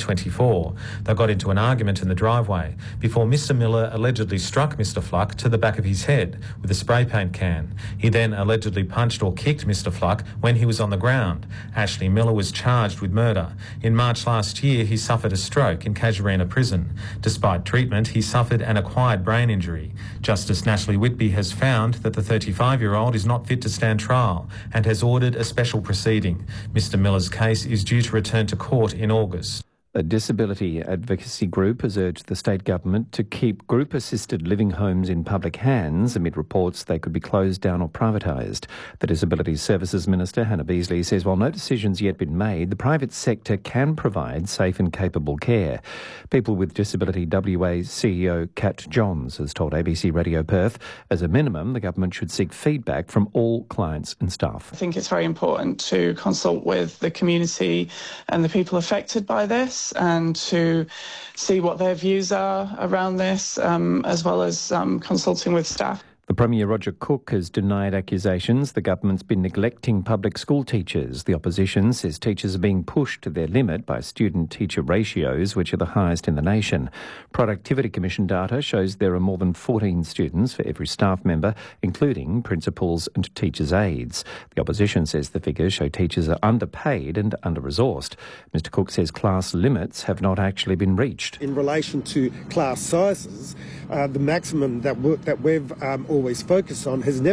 24. They got into an argument in the driveway before Mr Miller allegedly struck Mr Fluck to the back of his head with a spray paint can. He then allegedly punched or kicked Mr Fluck when he was on the ground. Ashley Miller was charged with murder. In March last year, he suffered a stroke in Casuarina Prison. Despite treatment, he suffered an acquired brain injury. Justice Natalie Whitby has found that the 35-year-old is not fit to stand trial and has ordered a special proceeding. Mr Miller's case is due to return to court in August. A disability advocacy group has urged the state government to keep group-assisted living homes in public hands amid reports they could be closed down or privatised. The Disability Services Minister, Hannah Beazley, says while no decision's yet been made, the private sector can provide safe and capable care. People with Disability WA CEO Kat Johns has told ABC Radio Perth, as a minimum, the government should seek feedback from all clients and staff. I think it's very important to consult with the community and the people affected by this, and to see what their views are around this, as well as consulting with staff. The Premier Roger Cook has denied accusations the government's been neglecting public school teachers. The opposition says teachers are being pushed to their limit by student-teacher ratios, which are the highest in the nation. Productivity Commission data shows there are more than 14 students for every staff member, including principals and teachers' aides. The opposition says the figures show teachers are underpaid and under-resourced. Mr Cook says class limits have not actually been reached. In relation to class sizes, the maximum that we've always focused on has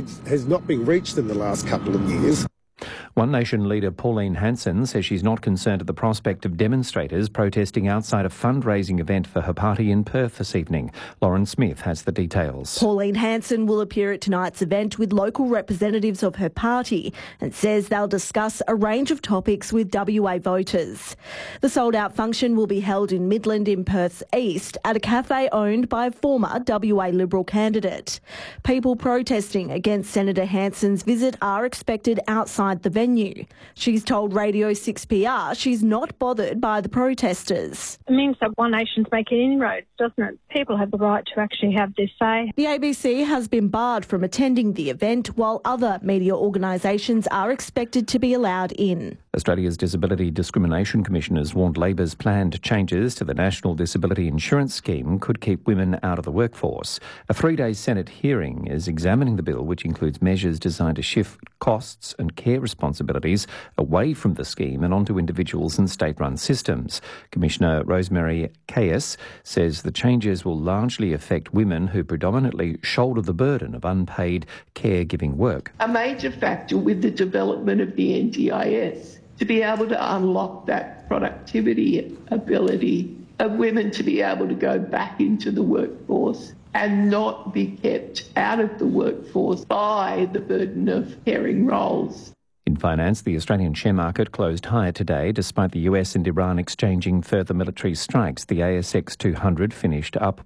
not been reached in the last couple of years. One Nation leader Pauline Hanson says she's not concerned at the prospect of demonstrators protesting outside a fundraising event for her party in Perth this evening. Lauren Smith has the details. Pauline Hanson will appear at tonight's event with local representatives of her party and says they'll discuss a range of topics with WA voters. The sold-out function will be held in Midland in Perth's east at a cafe owned by a former WA Liberal candidate. People protesting against Senator Hanson's visit are expected outside the venue. She's told Radio 6PR she's not bothered by the protesters. It means that One Nation's making inroads, doesn't it? People have the right to actually have their say. The ABC has been barred from attending the event, while other media organisations are expected to be allowed in. Australia's Disability Discrimination Commission has warned Labor's planned changes to the National Disability Insurance Scheme could keep women out of the workforce. A 3-day Senate hearing is examining the bill, which includes measures designed to shift costs and care responsibilities away from the scheme and onto individuals and state-run systems. Commissioner Rosemary Caius says the changes will largely affect women who predominantly shoulder the burden of unpaid caregiving work. A major factor with the development of the NDIS to be able to unlock that productivity ability of women to be able to go back into the workforce and not be kept out of the workforce by the burden of caring roles. In finance, the Australian share market closed higher today despite the US and Iran exchanging further military strikes. The ASX 200 finished up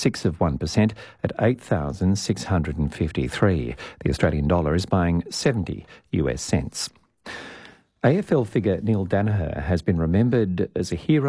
0.6% at 8,653. The Australian dollar is buying 70 US cents. AFL figure Neil Daniher has been remembered as a hero